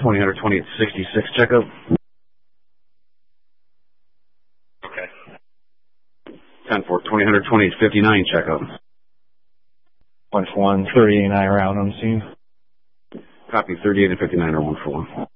2000 20 at 66 checkup. Okay. 10-4, 2000 20 at 59 checkup. 1-1, 38 and I are out on scene. Copy, 38 and 59 are 1-1.